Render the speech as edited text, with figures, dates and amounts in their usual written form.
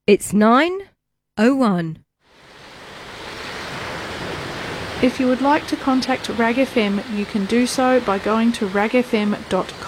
It's 9:01. If you would like to contact RAG FM, you can do so by going to ragfm.com.